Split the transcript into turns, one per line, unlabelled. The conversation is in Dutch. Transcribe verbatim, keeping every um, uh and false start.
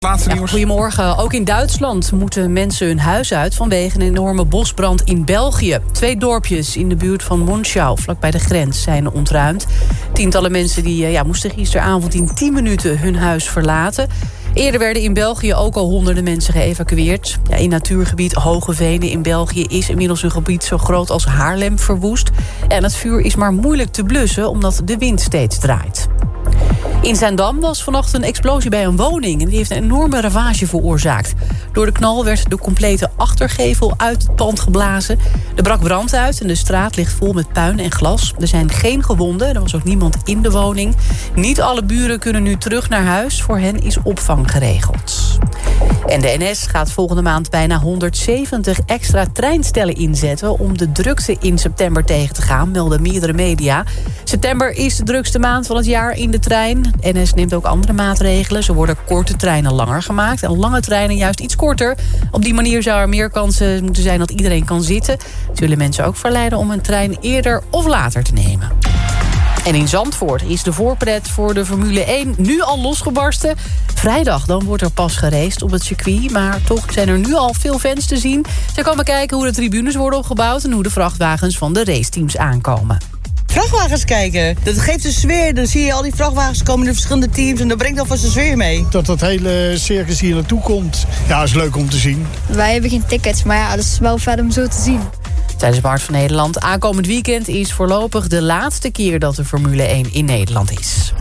Laatste
Ja, goedemorgen. Ook in Duitsland moeten mensen hun huis uit vanwege een enorme bosbrand in België. Twee dorpjes in de buurt van Monschau, vlakbij de grens, zijn ontruimd. Tientallen mensen die, ja, moesten gisteravond in tien minuten hun huis verlaten. Eerder werden in België ook al honderden mensen geëvacueerd. Ja, in natuurgebied Hoge Venen in België is inmiddels een gebied zo groot als Haarlem verwoest. En het vuur is maar moeilijk te blussen omdat de wind steeds draait. In Zaandam was vannacht een explosie bij een woning en die heeft een enorme ravage veroorzaakt. Door de knal werd de complete achtergevel uit het pand geblazen. Er brak brand uit en de straat ligt vol met puin en glas. Er zijn geen gewonden, er was ook niemand in de woning. Niet alle buren kunnen nu terug naar huis. Voor hen is opvang geregeld. En de N S gaat volgende maand bijna honderdzeventig extra treinstellen inzetten om de drukte in september tegen te gaan, melden meerdere media. September is de drukste maand van het jaar in de trein. N S neemt ook andere maatregelen. Zo worden korte treinen langer gemaakt en lange treinen juist iets korter. Op die manier zou er meer kansen moeten zijn dat iedereen kan zitten. Zullen mensen ook verleiden om een trein eerder of later te nemen. En in Zandvoort is de voorpret voor de Formule één nu al losgebarsten. Vrijdag dan wordt er pas geraced op het circuit. Maar toch zijn er nu al veel fans te zien. Ze komen kijken hoe de tribunes worden opgebouwd en hoe de vrachtwagens van de raceteams aankomen.
Vrachtwagens kijken, dat geeft een sfeer. Dan zie je al die vrachtwagens komen in de verschillende teams en dat brengt alvast een sfeer mee.
Dat dat hele circus hier naartoe komt, ja, is leuk om te zien.
Wij hebben geen tickets, maar ja, dat is wel verder om zo te zien.
Tijdens Hart van Nederland aankomend weekend is voorlopig de laatste keer dat de Formule één in Nederland is.